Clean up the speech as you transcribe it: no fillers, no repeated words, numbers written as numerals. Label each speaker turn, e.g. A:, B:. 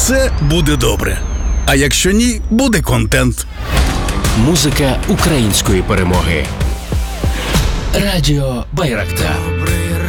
A: все буде добре. А якщо ні, буде контент.
B: Музика української перемоги. Радіо Байрактар.